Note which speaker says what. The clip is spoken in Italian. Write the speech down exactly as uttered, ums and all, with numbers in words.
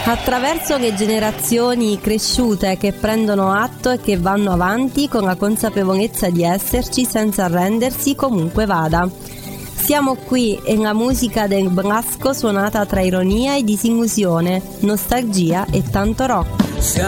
Speaker 1: Attraverso le generazioni cresciute che prendono atto e che vanno avanti con la consapevolezza di esserci senza arrendersi comunque vada. Siamo qui e la musica del Blasco suonata tra ironia e disillusione, nostalgia e tanto rock.